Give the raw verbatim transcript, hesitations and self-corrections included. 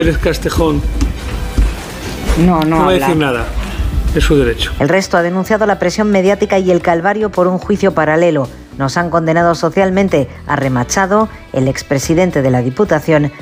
Pérez Castejón No, no, no va a habla. decir nada. Es su derecho. El resto ha denunciado la presión mediática y el calvario por un juicio paralelo. Nos han condenado socialmente, ha remachado el expresidente de la Diputación,